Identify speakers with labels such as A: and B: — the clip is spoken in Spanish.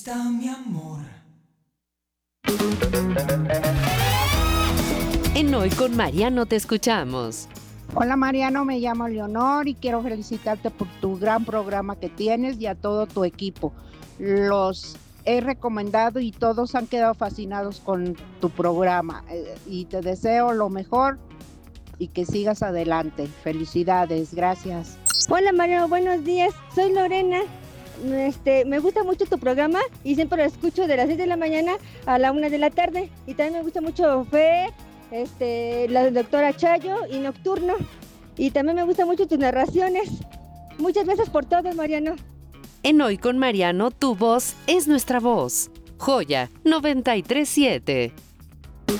A: Está mi amor.
B: En Hoy con Mariano te escuchamos.
C: Hola Mariano, me llamo Leonor y quiero felicitarte por tu gran programa que tienes y a todo tu equipo. Los he recomendado y todos han quedado fascinados con tu programa y te deseo lo mejor y que sigas adelante. Felicidades, gracias.
D: Hola Mariano, buenos días, soy Lorena. Me gusta mucho tu programa y siempre lo escucho de las 6 de la mañana a la 1 de la tarde. Y también me gusta mucho Fer, la doctora Chayo y Nocturno. Y también me gustan mucho tus narraciones. Muchas gracias por todo, Mariano.
B: En Hoy con Mariano, tu voz es nuestra voz. Joya 93.7.